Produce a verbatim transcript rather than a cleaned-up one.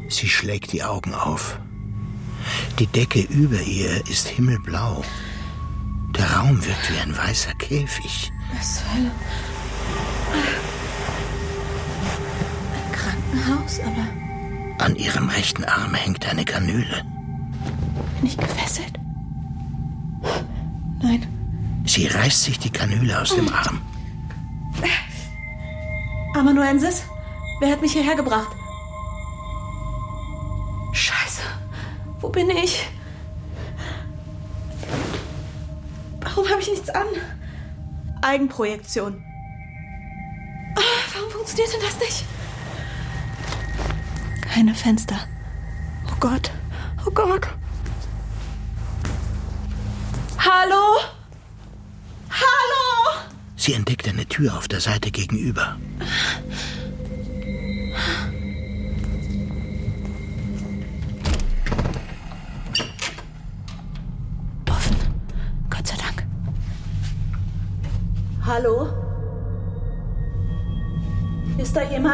Sie schlägt die Augen auf. Die Decke über ihr ist himmelblau. Der Raum wirkt wie ein weißer Käfig. Was zur Hölle? Ein Krankenhaus, aber... An ihrem rechten Arm hängt eine Kanüle. Bin ich gefesselt? Nein. Sie reißt sich die Kanüle aus dem Arm. Amanuensis? Wer hat mich hierher gebracht? Scheiße. Wo bin ich? Warum habe ich nichts an? Eigenprojektion. Oh, warum funktioniert denn das nicht? Keine Fenster. Oh Gott. Oh Gott. Hallo? Hallo? Sie entdeckt eine Tür auf der Seite gegenüber. Offen. Gott sei Dank. Hallo? Ist da jemand?